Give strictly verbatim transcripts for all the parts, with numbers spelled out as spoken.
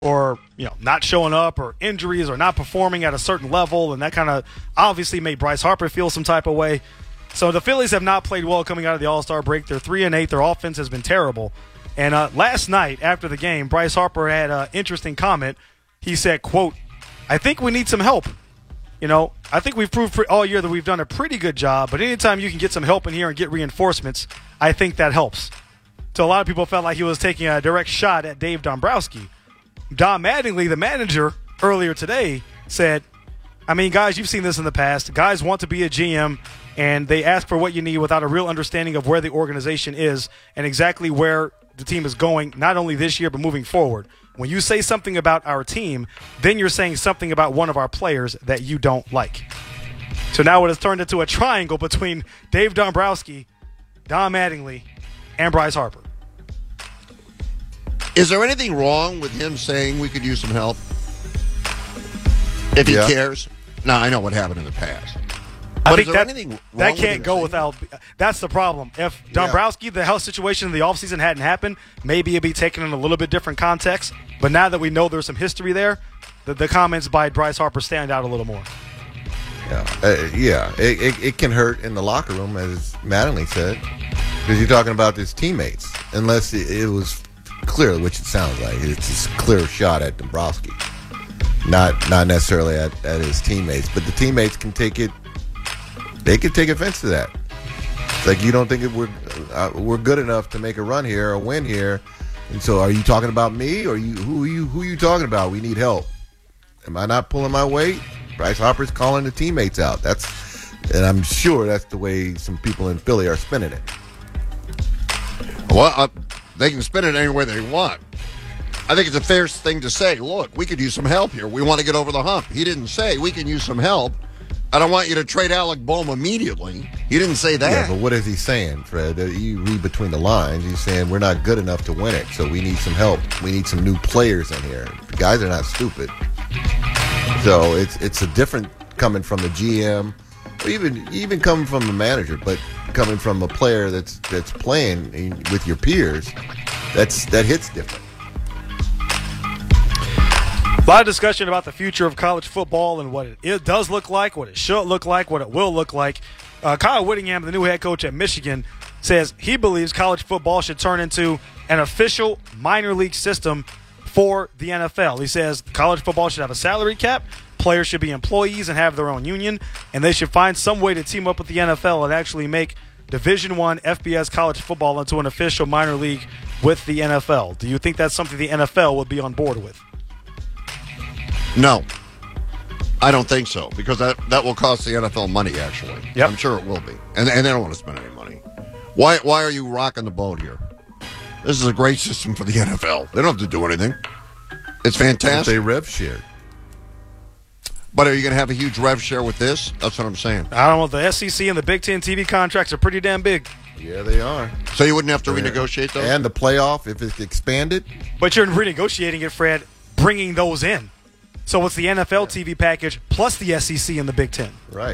or, you know, not showing up or injuries or not performing at a certain level, and that kind of obviously made Bryce Harper feel some type of way. So the Phillies have not played well coming out of the All-Star break. They're three and eight. Their offense has been terrible. And uh, last night after the game, Bryce Harper had an interesting comment. He said, quote, "I think we need some help. You know, I think we've proved all year that we've done a pretty good job, but anytime you can get some help in here and get reinforcements, I think that helps." So a lot of people felt like he was taking a direct shot at Dave Dombrowski. Don Mattingly, the manager, earlier today said, I mean, guys, you've seen this in the past. Guys want to be a G M, and they ask for what you need without a real understanding of where the organization is and exactly where the team is going, not only this year but moving forward. When you say something about our team, then you're saying something about one of our players that you don't like. So now it has turned into a triangle between Dave Dombrowski, Don Mattingly, and Bryce Harper. Is there anything wrong with him saying we could use some help? If he Yeah. cares? No, I know what happened in the past. I But think is there that, anything wrong that with can't him go saying without – that's the problem. If Dombrowski, the health situation in the offseason hadn't happened, maybe it'd be taken in a little bit different context. But now that we know there's some history there, the, the comments by Bryce Harper stand out a little more. Yeah, uh, yeah. It, it, it can hurt in the locker room, as Mattingly said, because you're talking about his teammates. Unless it, it was clear, which it sounds like, it's just a clear shot at Dombrowski, not not necessarily at, at his teammates. But the teammates can take it. They can take offense to that. It's like, you don't think it, we're uh, we're good enough to make a run here or win here, and so are you talking about me or you? Who are you? Who are you talking about? We need help. Am I not pulling my weight? Bryce Harper's calling the teammates out. That's, and I'm sure that's the way some people in Philly are spinning it. Well, uh, they can spin it any way they want. I think it's a fair thing to say, look, we could use some help here. We want to get over the hump. He didn't say we can use some help. I don't want you to trade Alec Bohm immediately. He didn't say that. Yeah, but what is he saying, Fred? You read between the lines. He's saying we're not good enough to win it, so we need some help. We need some new players in here. The guys are not stupid. So it's it's a different coming from the G M, or even even coming from the manager, but coming from a player that's that's playing with your peers, that's that hits different. A lot of discussion about the future of college football and what it, it does look like, what it should look like, what it will look like. Uh, Kyle Whittingham, the new head coach at Michigan, says he believes college football should turn into an official minor league system for the N F L. He says college football should have a salary cap, players should be employees and have their own union, and they should find some way to team up with the N F L and actually make Division I F B S college football into an official minor league with the N F L. Do you think that's something the N F L would be on board with? No. I don't think so, because that, that will cost the N F L money, actually. Yep. I'm sure it will be. And, and they don't want to spend any money. Why, why are you rocking the boat here? This is a great system for the N F L. They don't have to do anything. It's fantastic. They rev share. But are you going to have a huge rev share with this? That's what I'm saying. I don't know. The S E C and the Big Ten T V contracts are pretty damn big. Yeah, they are. So you wouldn't have to Yeah. renegotiate those? And the playoff, if it's expanded. But you're renegotiating it, Fred, bringing those in. So it's the N F L T V package plus the S E C and the Big Ten. Right.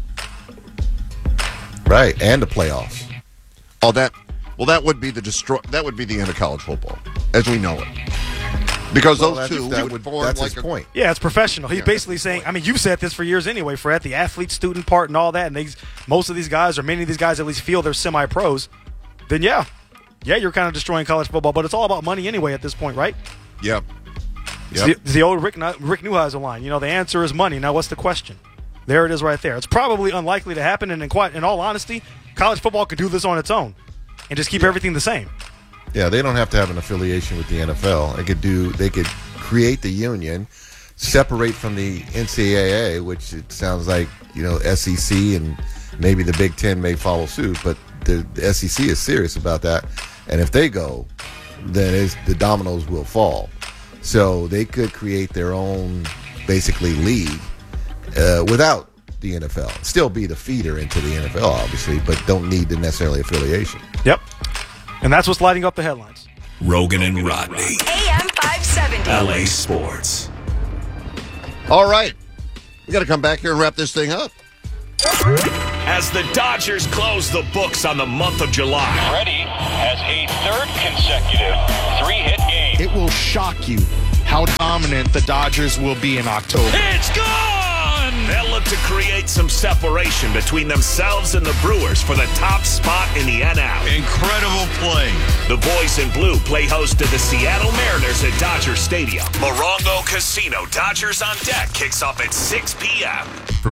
Right, and the playoffs. Oh, that well, that would be the destroy. That would be the end of college football, as we know it. Because Well, those that's- two that would, would- form that's like his a point. Yeah, it's professional. He's Yeah, basically that's the saying, point. I mean, you've said this for years anyway, Fred, the athlete-student part and all that, and these, most of these guys, or many of these guys at least feel they're semi-pros, then yeah, yeah, you're kind of destroying college football, but it's all about money anyway at this point, right? Yep. It's the, it's the old Rick, Rick Neuheisel line. You know, the answer is money. Now, what's the question? There it is right there. It's probably unlikely to happen, and in, quite, in all honesty, college football could do this on its own and just keep everything the same. Yeah, they don't have to have an affiliation with the N F L. They could do. They could create the union, separate from the N C double A, which it sounds like, you know, S E C and maybe the Big Ten may follow suit, but the, the S E C is serious about that. And if they go, then it's, the dominoes will fall. So they could create their own, basically, league uh, without the N F L. Still be the feeder into the N F L, obviously, but don't need the necessarily affiliation. Yep. And that's what's lighting up the headlines. Rogan and Rodney. A M five seventy. L A Sports. All right. We got to come back here and wrap this thing up. As the Dodgers close the books on the month of July. Freddie has a third consecutive three-hit game. It will shock you how dominant the Dodgers will be in October. It's gone! They'll look to create some separation between themselves and the Brewers for the top spot in the N L. Incredible play. The boys in blue play host to the Seattle Mariners at Dodger Stadium. Morongo Casino Dodgers on Deck kicks off at six p.m.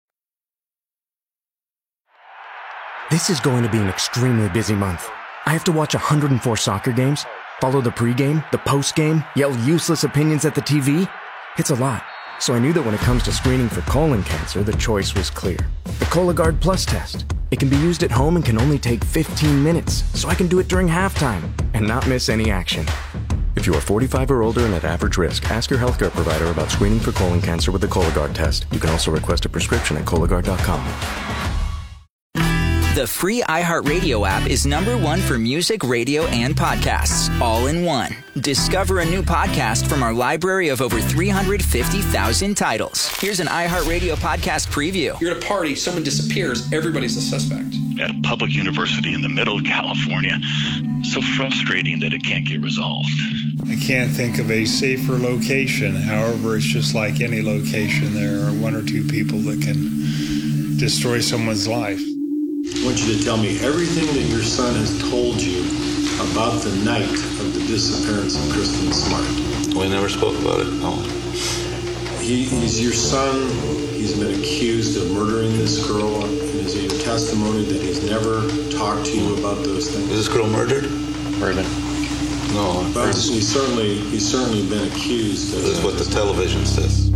This is going to be an extremely busy month. I have to watch one hundred four soccer games, follow the pregame, the postgame, yell useless opinions at the T V. It's a lot. So I knew that when it comes to screening for colon cancer, the choice was clear. The Cologuard Plus test. It can be used at home and can only take fifteen minutes, so I can do it during halftime and not miss any action. If you are forty-five or older and at average risk, ask your healthcare provider about screening for colon cancer with the Cologuard test. You can also request a prescription at Cologuard dot com. The free iHeartRadio app is number one for music, radio, and podcasts, all in one. Discover a new podcast from our library of over three hundred fifty thousand titles. Here's an iHeartRadio podcast preview. You're at a party, someone disappears, everybody's a suspect. At a public university in the middle of California. So frustrating that it can't get resolved. I can't think of a safer location. However, it's just like any location. There are one or two people that can destroy someone's life. I want you to tell me everything that your son has told you about the night of the disappearance of Kristen Smart. We never spoke about it, no. He, he's your son. He's been accused of murdering this girl. And is it your testimony that he's never talked to you about those things? Is this girl murdered? Murdered. No. But he's certainly, he's certainly been accused of This is what the television says.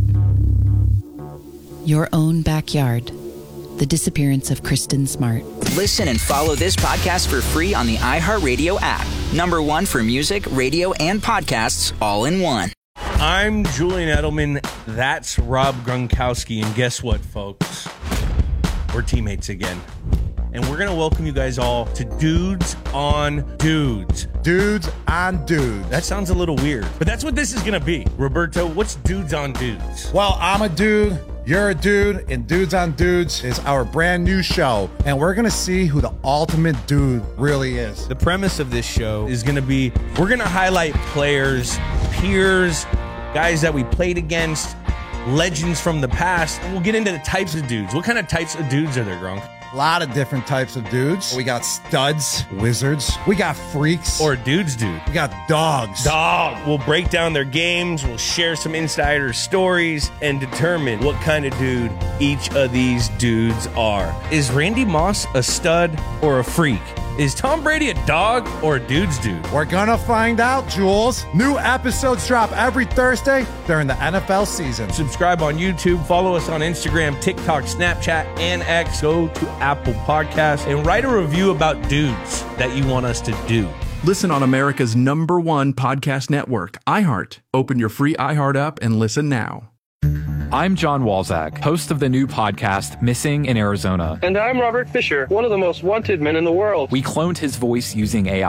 Your own backyard. The disappearance of Kristen Smart. Listen and follow this podcast for free on the iHeartRadio app. Number one for music, radio, and podcasts, all in one. I'm Julian Edelman. That's Rob Gronkowski. And guess what, folks? We're teammates again. And we're going to welcome you guys all to Dudes on Dudes. Dudes on Dudes. That sounds a little weird, but that's what this is going to be. Roberto, what's Dudes on Dudes? Well, I'm a dude. You're a dude, and Dudes on Dudes is our brand new show, and we're going to see who the ultimate dude really is. The premise of this show is going to be, we're going to highlight players, peers, guys that we played against, legends from the past, and we'll get into the types of dudes. What kind of types of dudes are there, Gronk? A lot of different types of dudes. We got studs, wizards. We got freaks. Or dudes dude. We got dogs. Dog. We'll break down their games. We'll share some insider stories and determine what kind of dude each of these dudes are. Is Randy Moss a stud or a freak? Is Tom Brady a dog or a dude's dude? We're gonna find out, Jules. New episodes drop every Thursday during the N F L season. Subscribe on YouTube, follow us on Instagram, TikTok, Snapchat, and X. Go to Apple Podcasts and write a review about dudes that you want us to do. Listen on America's number one podcast network, iHeart. Open your free iHeart app and listen now. I'm John Walzak, host of the new podcast, Missing in Arizona. And I'm Robert Fisher, one of the most wanted men in the world. We cloned his voice using A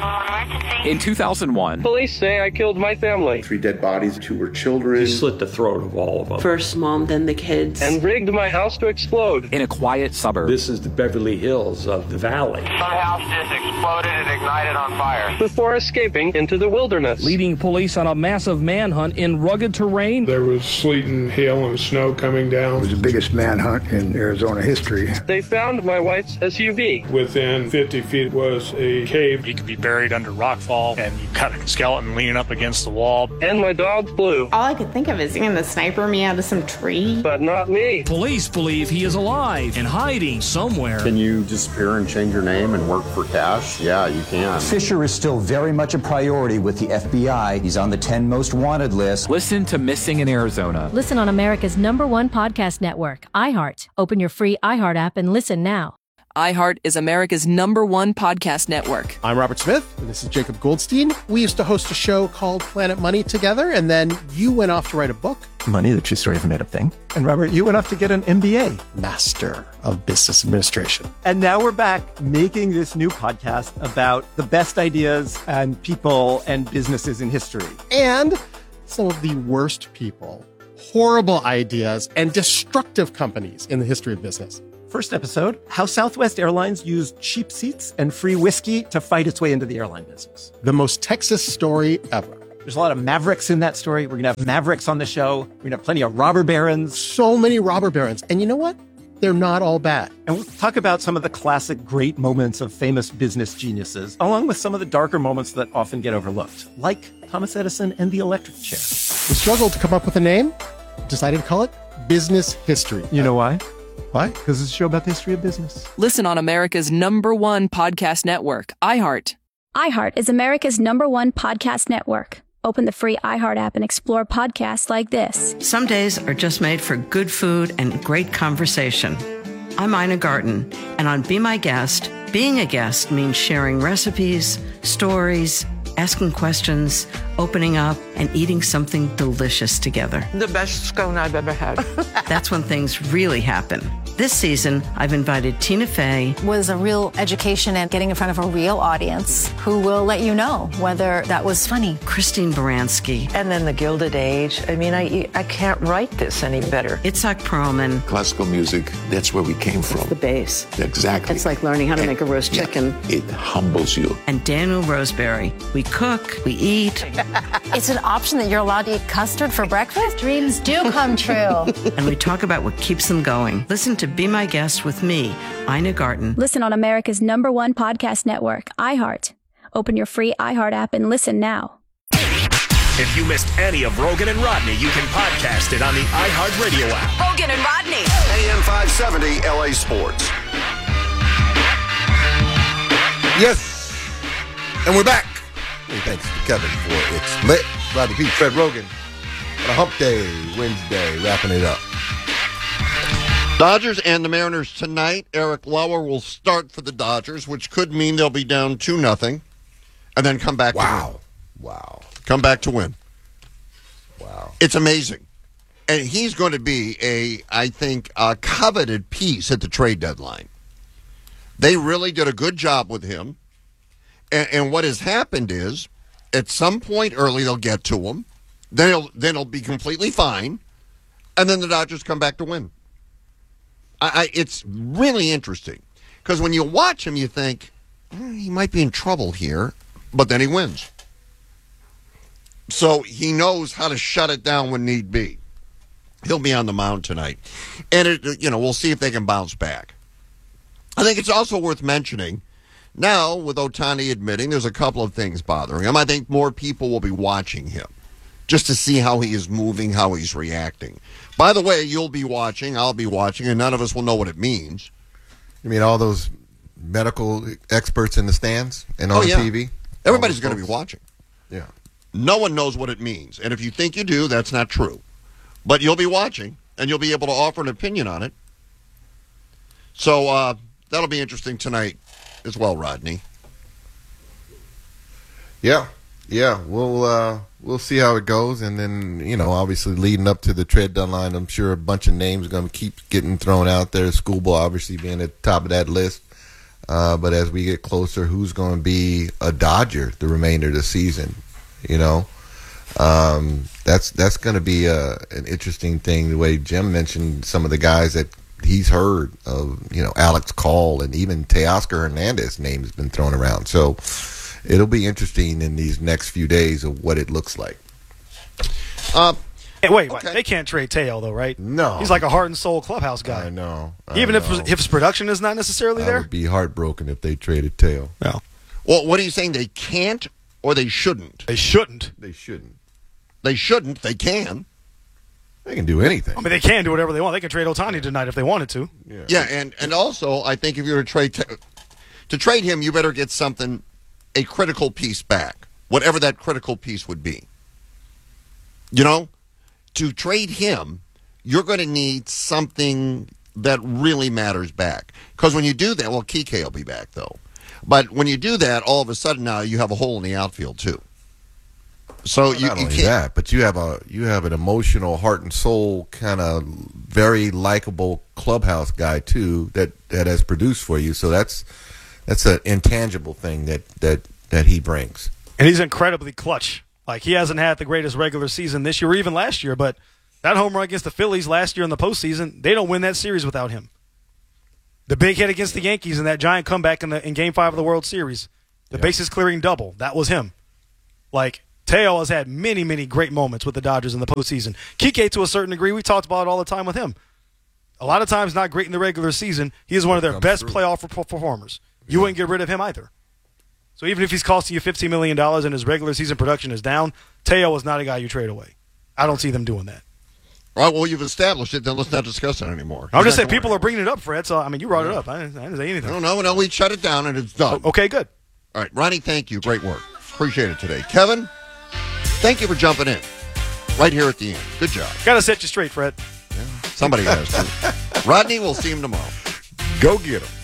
I. In two thousand one, police say I killed my family. Three dead bodies, two were children. You slit the throat of all of them. First mom, then the kids. And rigged my house to explode. In a quiet suburb. This is the Beverly Hills of the valley. Some house just exploded and ignited on fire. Before escaping into the wilderness. Leading police on a massive manhunt in rugged terrain. There was sleet and hail and snow coming down. It was the biggest manhunt in Arizona history. They found my wife's S U V. Within fifty feet was a cave. He could be buried under rockfall, and you cut a skeleton leaning up against the wall. And my dog Blue. All I could think of is going to sniper me out of some tree. But not me. Police believe he is alive and hiding somewhere. Can you disappear and change your name and work for cash? Yeah, you can. Fisher is still very much a priority with the F B I. He's on the ten most wanted list. Listen to Missing in Arizona. Listen on America's number one podcast network, iHeart. Open your free iHeart app and listen now. iHeart is America's number one podcast network. I'm Robert Smith, and this is Jacob Goldstein. We used to host a show called Planet Money together, and then you went off to write a book. Money, the true story of a made-up thing. And Robert, you went off to get an M B A, Master of Business Administration. And now we're back making this new podcast about the best ideas and people and businesses in history. And some of the worst people, horrible ideas, and destructive companies in the history of business. First episode, how Southwest Airlines used cheap seats and free whiskey to fight its way into the airline business. The most Texas story ever. There's a lot of Mavericks in that story. We're going to have Mavericks on the show. We're going to have plenty of robber barons. So many robber barons. And you know what? They're not all bad. And we'll talk about some of the classic great moments of famous business geniuses, along with some of the darker moments that often get overlooked, like Thomas Edison and the electric chair. We struggled to come up with a name, decided to call it Business History. You know why? Why? Because it's a show about the history of business. Listen on America's number one podcast network, iHeart. iHeart is America's number one podcast network. Open the free iHeart app and explore podcasts like this. Some days are just made for good food and great conversation. I'm Ina Garten, and on Be My Guest, being a guest means sharing recipes, stories, asking questions, opening up, and eating something delicious together. The best scone I've ever had. That's when things really happen. This season, I've invited Tina Fey. Was a real education and getting in front of a real audience who will let you know whether that was funny. Christine Baranski. And then the Gilded Age. I mean, I I can't write this any better. Itzhak Perlman. Classical music, that's where we came from. It's the bass. Exactly. It's like learning how to and, make a roast chicken. Yeah, it humbles you. And Daniel Roseberry. We cook, we eat. It's an option that you're allowed to eat custard for breakfast? Dreams do come true. And we talk about what keeps them going. Listen to Be My Guest with me, Ina Garten. Listen on America's number one podcast network, iHeart. Open your free iHeart app and listen now. If you missed any of Rogan and Rodney, you can podcast it on the iHeartRadio app. Rogan and Rodney. A M five seventy L A Sports. Yes. And we're back. Hey, thanks to Kevin for It's Lit. Rodney Pete, Fred Rogan. On a hump day, Wednesday, wrapping it up. Dodgers and the Mariners tonight. Eric Lauer will start for the Dodgers, which could mean they'll be down two nothing, and then come back wow. to win. Wow. Come back to win. Wow. It's amazing. And he's going to be a, I think, a coveted piece at the trade deadline. They really did a good job with him. And, and what has happened is, at some point early, they'll get to him. Then he'll, then he'll be completely fine. And then the Dodgers come back to win. I, I, it's really interesting. Because when you watch him, you think, eh, he might be in trouble here. But then he wins. So he knows how to shut it down when need be. He'll be on the mound tonight. And, it, you know, we'll see if they can bounce back. I think it's also worth mentioning, now, with Ohtani admitting there's a couple of things bothering him, I think more people will be watching him just to see how he is moving, how he's reacting. By the way, you'll be watching, I'll be watching, and none of us will know what it means. You mean all those medical experts in the stands and on oh, yeah. T V? Everybody's going to be watching. Yeah. No one knows what it means. And if you think you do, that's not true. But you'll be watching, and you'll be able to offer an opinion on it. So uh, that'll be interesting tonight as well, Rodney. Yeah, yeah. We'll uh, we'll see how it goes, and then you know, obviously leading up to the trade deadline, I'm sure a bunch of names are going to keep getting thrown out there. Schoolboy obviously being at the top of that list, uh, but as we get closer, who's going to be a Dodger the remainder of the season? You know, um, that's that's going to be a, an interesting thing. The way Jim mentioned some of the guys that he's heard of, you know, Alex Call and even Teoscar Hernandez name has been thrown around. So it'll be interesting in these next few days of what it looks like. Uh, hey, wait, okay. wait, they can't trade Teo though, right? No, he's like a heart and soul clubhouse guy. I know. I even know. if if his production is not necessarily I there, I would be heartbroken if they traded Teo. No. Well, what are you saying? They can't or they shouldn't? They shouldn't. They shouldn't. They shouldn't. They can. They can do anything. I mean, they can do whatever they want. They can trade Ohtani tonight if they wanted to. Yeah, yeah and, and also, I think if you were to trade to trade him, you better get something, a critical piece back, whatever that critical piece would be. You know, to trade him, you're going to need something that really matters back. Because when you do that, well, Kike will be back though. But when you do that, all of a sudden now you have a hole in the outfield too. So well, you, not you only can't. that, but you have a you have an emotional, heart and soul kind of very likable clubhouse guy too that, that has produced for you. So that's that's an intangible thing that, that, that he brings. And he's incredibly clutch. Like he hasn't had the greatest regular season this year or even last year, but that home run against the Phillies last year in the postseason, they don't win that series without him. The big hit against the Yankees and that giant comeback in the in Game Five of the World Series, the yeah. bases clearing double, that was him. Like. Teo has had many, many great moments with the Dodgers in the postseason. Kike, to a certain degree, we talked about it all the time with him. A lot of times not great in the regular season. He is one of their best playoff performers. You wouldn't get rid of him either. So even if he's costing you fifteen million dollars and his regular season production is down, Teo is not a guy you trade away. I don't see them doing that. All right, well, you've established it. Then let's not discuss it anymore. I'm just saying people are bringing it up, Fred. So, I mean, you brought yeah. it up. I didn't, I didn't say anything. No, no, no. We shut it down, and it's done. Okay, good. All right, Ronnie, thank you. Great work. Appreciate it today. Kevin, thank you for jumping in right here at the end. Good job. Got to set you straight, Fred. Yeah, somebody has to. Rodney, we'll see him tomorrow. Go get him.